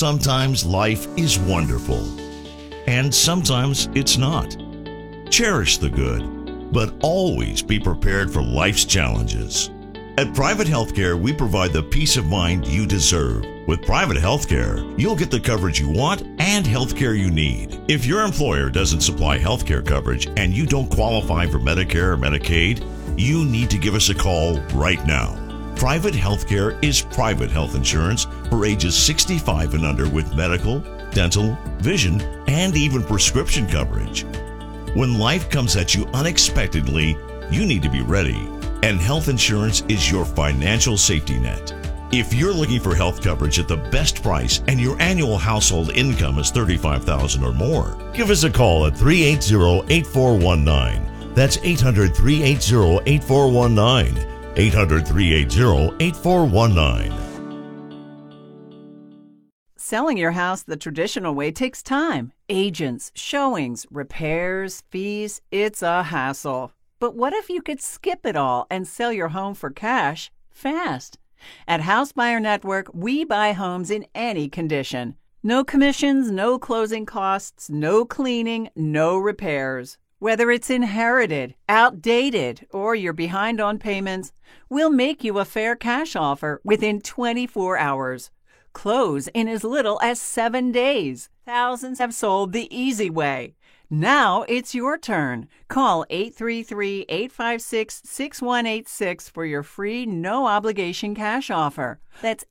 Sometimes life is wonderful, and sometimes it's not. Cherish the good, but always be prepared for life's challenges. At Private Healthcare, we provide the peace of mind you deserve. With Private Healthcare, you'll get the coverage you want and healthcare you need. If your employer doesn't supply healthcare coverage and you don't qualify for Medicare or Medicaid, you need to give us a call right now. Private Healthcare is private health insurance for ages 65 and under with medical, dental, vision, and even prescription coverage. When life comes at you unexpectedly, you need to be ready, and health insurance is your financial safety net. If you're looking for health coverage at the best price and your annual household income is $35,000 or more, give us a call at 380-8419. That's 800-380-8419. 800-380-8419. Selling your house the traditional way takes time. Agents, showings, repairs, fees. It's a hassle. But what if you could skip it all and sell your home for cash fast? At House Buyer Network, we buy homes in any condition. No commissions, no closing costs, no cleaning, no repairs. Whether it's inherited, outdated, or you're behind on payments, we'll make you a fair cash offer within 24 hours. Close in as little as 7 days. Thousands have sold the easy way. Now it's your turn. Call 833-856-6186 for your free, no-obligation cash offer. That's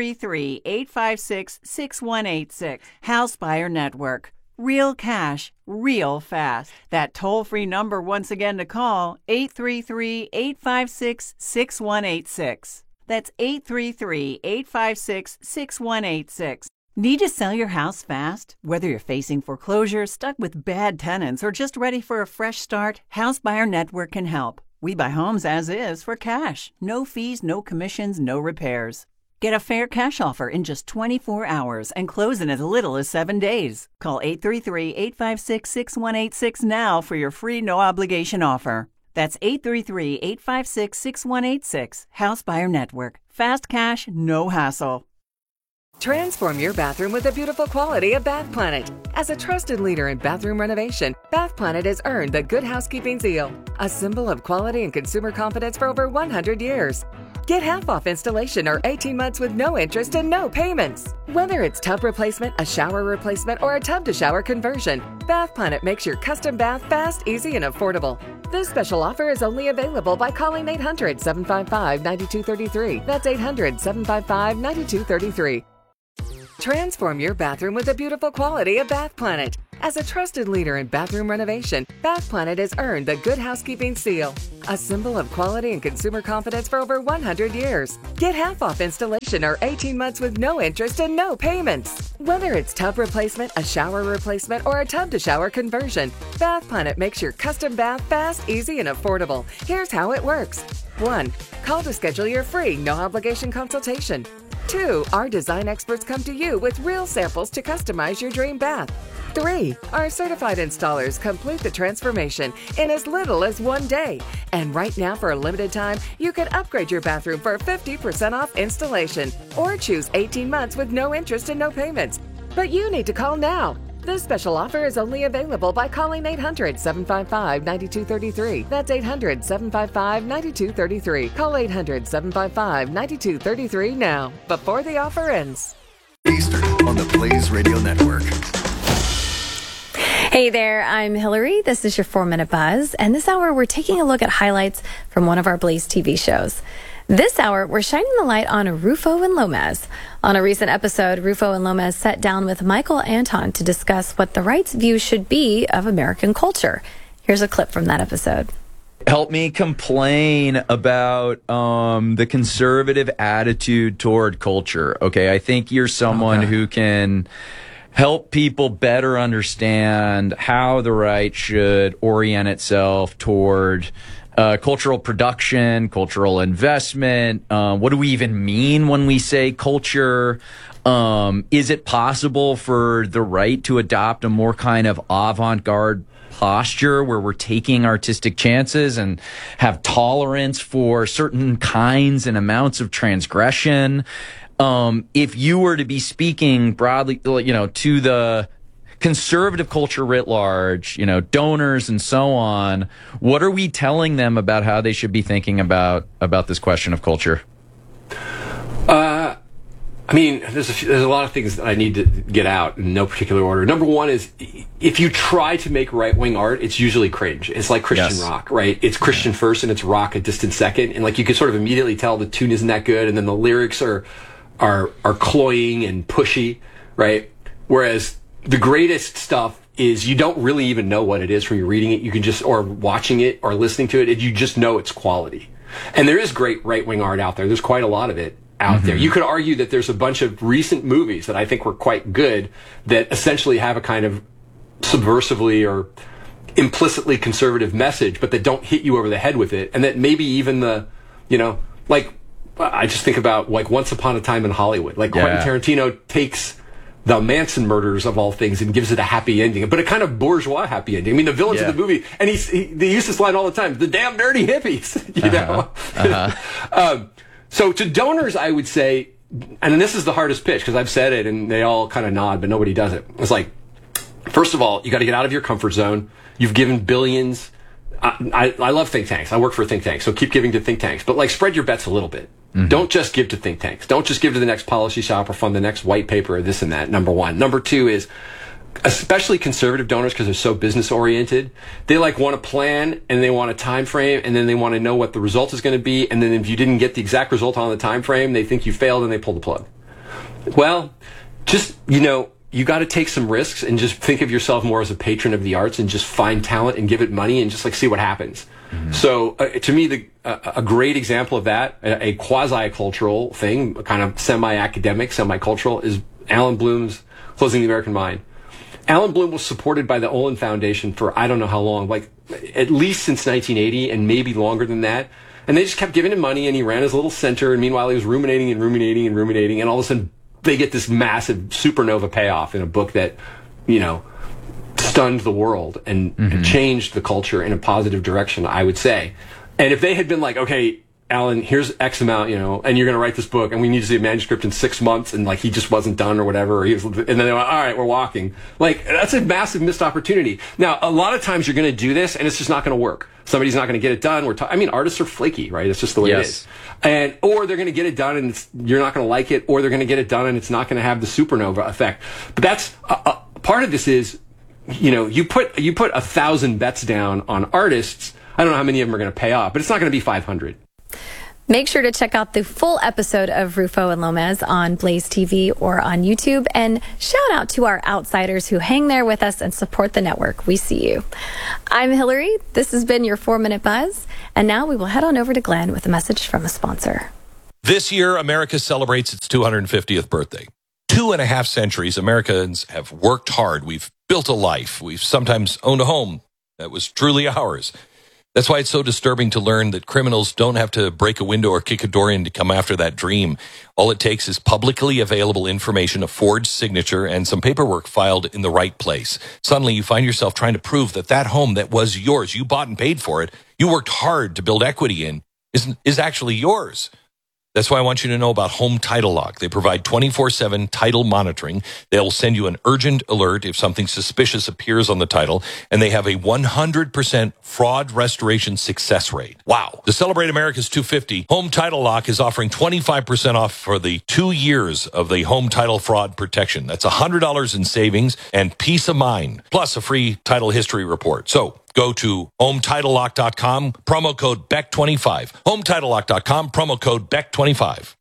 833-856-6186. House Buyer Network. Real cash, real fast. That toll-free number once again to call, 833-856-6186. That's 833-856-6186. Need to sell your house fast? Whether you're facing foreclosure, stuck with bad tenants, or just ready for a fresh start, House Buyer Network can help. We buy homes as is for cash. No fees, no commissions, no repairs. Get a fair cash offer in just 24 hours and close in as little as 7 days. Call 833-856-6186 now for your free no-obligation offer. That's 833-856-6186. House Buyer Network. Fast cash, no hassle. Transform your bathroom with the beautiful quality of Bath Planet. As a trusted leader in bathroom renovation, Bath Planet has earned the Good Housekeeping seal, a symbol of quality and consumer confidence for over 100 years. Get half off installation or 18 months with no interest and no payments. Whether it's tub replacement, a shower replacement, or a tub-to-shower conversion, Bath Planet makes your custom bath fast, easy, and affordable. This special offer is only available by calling 800-755-9233. That's 800-755-9233. Transform your bathroom with the beautiful quality of Bath Planet. As a trusted leader in bathroom renovation, Bath Planet has earned the Good Housekeeping seal, a symbol of quality and consumer confidence for over 100 years. Get half off installation or 18 months with no interest and no payments. Whether it's tub replacement, a shower replacement, or a tub-to-shower conversion, Bath Planet makes your custom bath fast, easy, and affordable. Here's how it works. 1. Call to schedule your free, no-obligation consultation. 2. Our design experts come to you with real samples to customize your dream bath. 3. Our certified installers complete the transformation in as little as 1 day. And right now, for a limited time, you can upgrade your bathroom for 50% off installation or choose 18 months with no interest and no payments. But you need to call now. This special offer is only available by calling 800-755-9233. That's 800-755-9233. Call 800-755-9233 now, before the offer ends. Eastern on the Blaze Radio Network. Hey there, I'm Hillary. This is your 4-Minute Buzz. And this hour, we're taking a look at highlights from one of our Blaze TV shows. This hour, we're shining the light on Rufo and Lomez. On a recent episode, Rufo and Lomez sat down with Michael Anton to discuss what the right's view should be of American culture. Here's a clip from that episode. Help me complain about the conservative attitude toward culture. Okay, I think you're someone who can help people better understand how the right should orient itself toward cultural production, cultural investment. What do we even mean when we say culture? Is it possible for the right to adopt a more kind of avant-garde posture where we're taking artistic chances and have tolerance for certain kinds and amounts of transgression? if you were to be speaking broadly, to the conservative culture writ large, donors and so on, what are we telling them about how they should be thinking about this question of culture? There's a lot of things that I need to get out in no particular order. Number one is, if you try to make right-wing art, it's usually cringe. It's like Christian rock, right? It's Christian first and it's rock a distant second. And you can sort of immediately tell the tune isn't that good, and then the lyrics are cloying and pushy, right? Whereas the greatest stuff is you don't really even know what it is from you reading it. You can just, or watching it or listening to it, you just know it's quality. And there is great right-wing art out there. There's quite a lot of it out there. You could argue that there's a bunch of recent movies that I think were quite good that essentially have a kind of subversively or implicitly conservative message, but that don't hit you over the head with it. And that maybe even I just think about Once Upon a Time in Hollywood. Quentin Tarantino takes the Manson murders of all things and gives it a happy ending, but a kind of bourgeois happy ending. I mean, the villains of the movie, and they use this line all the time, the damn dirty hippies, So to donors, I would say, and this is the hardest pitch because I've said it and they all kind of nod, but nobody does it. It's first of all, you got to get out of your comfort zone. You've given billions. I love think tanks. I work for a think tank, so keep giving to think tanks. But spread your bets a little bit. Don't just give to think tanks. Don't just give to the next policy shop or fund the next white paper or this and that, number one. Number two is, especially conservative donors, because they're so business oriented, they want a plan and they want a time frame, and then they want to know what the result is going to be, and then if you didn't get the exact result on the time frame, they think you failed and they pull the plug. Well, just you got to take some risks and just think of yourself more as a patron of the arts and just find talent and give it money and just see what happens. So to me, a great example of that, a quasi-cultural thing, kind of semi-academic, semi-cultural, is Alan Bloom's Closing the American Mind. Alan Bloom was supported by the Olin Foundation for I don't know how long, at least since 1980 and maybe longer than that. And they just kept giving him money and he ran his little center, and meanwhile he was ruminating and all of a sudden they get this massive supernova payoff in a book that, stunned the world and changed the culture in a positive direction, I would say. And if they had been okay, Alan, here's X amount, and you're going to write this book, and we need to see a manuscript in 6 months, and he just wasn't done or whatever, and then they went, all right, we're walking. That's a massive missed opportunity. Now, a lot of times you're going to do this, and it's just not going to work. Somebody's not going to get it done. Artists are flaky, right? It's just the way it is. Or they're going to get it done, and you're not going to like it, or they're going to get it done, and it's not going to have the supernova effect. But that's part of this is, you put 1,000 bets down on artists. I don't know how many of them are going to pay off, but it's not going to be 500. Make sure to check out the full episode of Rufo and Lomez on Blaze TV or on YouTube. And shout out to our outsiders who hang there with us and support the network. We see you. I'm Hillary. This has been your 4-Minute Buzz. And now we will head on over to Glenn with a message from a sponsor. This year, America celebrates its 250th birthday. 2.5 centuries, Americans have worked hard. We've built a life. We've sometimes owned a home that was truly ours. That's why it's so disturbing to learn that criminals don't have to break a window or kick a door in to come after that dream. All it takes is publicly available information, a forged signature, and some paperwork filed in the right place. Suddenly, you find yourself trying to prove that that home that was yours, you bought and paid for it, you worked hard to build equity in, is actually yours. That's why I want you to know about Home Title Lock. They provide 24/7 title monitoring. They'll send you an urgent alert if something suspicious appears on the title, and they have a 100% fraud restoration success rate. Wow. To celebrate America's 250, Home Title Lock is offering 25% off for the 2 years of the home title fraud protection. That's $100 in savings and peace of mind, plus a free title history report. So go to HomeTitleLock.com, promo code BECK25. HomeTitleLock.com, promo code BECK25.